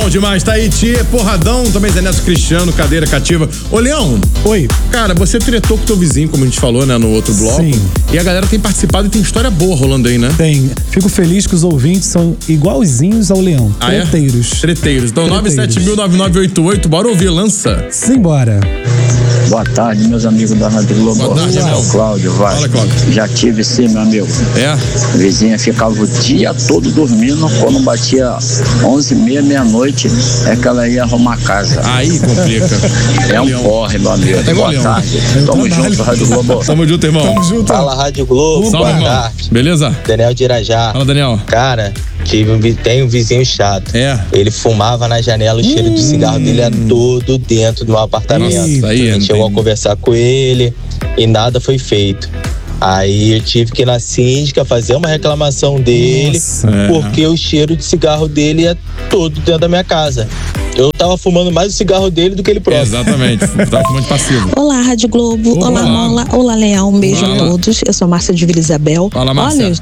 Bom demais, tá aí, Tia, Porradão, também Zé Neto Cristiano, cadeira cativa. Ô, Leão. Oi. Cara, você tretou com o teu vizinho, como a gente falou, né, no outro bloco. Sim. E a galera tem participado e tem história boa rolando aí, né? Tem. Fico feliz que os ouvintes são igualzinhos ao Leão. Treteiros. Treteiros. Então, 970009988, bora ouvir, lança. Simbora. Boa tarde, meus amigos da Rádio Globo. Boa tarde, irmão. Cláudio, vai. Fala, Cláudio. Já tive sim, meu amigo. É? A vizinha ficava o dia todo dormindo, quando batia 11h30, meia-noite, é que ela ia arrumar a casa. Aí complica. É um porre, meu amigo. Boa tarde. Tamo junto, Rádio Globo. Tamo junto, irmão. Tamo junto. Fala, Rádio Globo. Salve, Boa irmão. tarde. Beleza? Daniel de Irajá. Fala, Daniel. Cara, tem um vizinho chato. É. Ele fumava na janela, o cheiro de cigarro dele é todo dentro do meu apartamento. Isso aí, a gente chegou a conversar com ele e nada foi feito. Aí eu tive que ir na síndica fazer uma reclamação dele, porque o cheiro de cigarro dele é todo dentro da minha casa. Eu tava fumando mais o cigarro dele do que ele próprio. Exatamente, tava fumando passivo. Olá, Rádio Globo. Olá, Mola. Olá, Leão. Um beijo a todos. Eu sou Márcia de Vila Isabel. Fala, Márcia. Olha,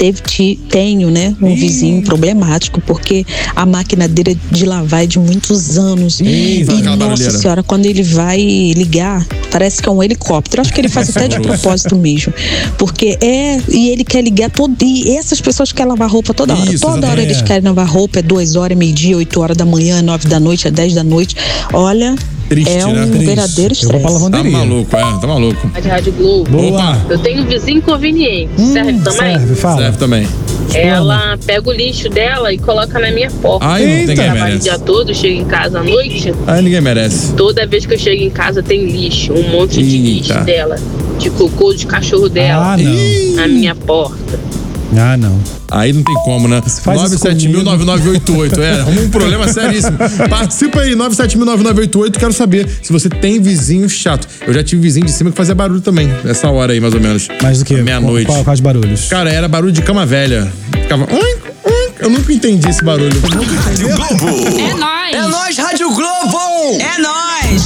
tenho, né, um vizinho problemático, porque a máquina dele de lavar é de muitos anos. E, nossa senhora, quando ele vai ligar, parece que é um helicóptero. Acho que ele faz até de propósito mesmo. Porque e ele quer ligar e essas pessoas querem lavar roupa toda hora. Isso, toda hora eles querem lavar roupa, é 2 horas, meio-dia, 8 horas da manhã, 9 da noite, é 10 da noite. Olha, triste, é um né? verdadeiro estresse. Eu vou pra lavanderia. Tá maluco, tá maluco. Rádio Globo. Boa. Eu tenho um vizinho inconveniente. Serve também? Serve, fala. Serve também. Ela pega o lixo dela e coloca na minha porta. Ai, não, ninguém Trabalho o merece. dia todo, chego em casa à noite. Ai, ninguém merece. Toda vez que eu chego em casa tem lixo, um monte de lixo dela, de cocô de cachorro dela, Ah, não. na minha porta. Ah, não. Aí não tem como, né? Faz isso 970009988. Arruma um problema seríssimo. Participa aí, 970009988. Quero saber se você tem vizinho chato. Eu já tive vizinho de cima que fazia barulho também, nessa hora aí, mais ou menos. Mais do que? Meia-noite. Quais barulhos? Cara, era barulho de cama velha. Ficava... Eu nunca entendi esse barulho. Rádio Globo. É nóis! É nóis, Rádio Globo! É nóis!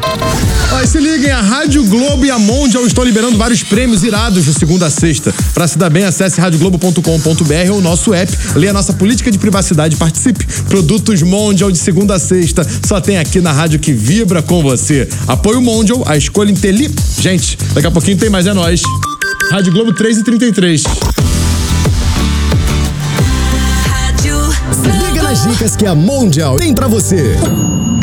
Ó, se liguem, a Rádio Globo e a Mondial estão liberando vários prêmios irados de segunda a sexta. Pra se dar bem, acesse radioglobo.com.br ou o nosso app, leia a nossa política de privacidade e participe. Produtos Mondial de segunda a sexta, só tem aqui na rádio que vibra com você. Apoio Mondial, a escolha inteligente. Daqui a pouquinho tem mais, é nóis. Rádio Globo 3h33. Se liga nas dicas que a Mondial tem pra você.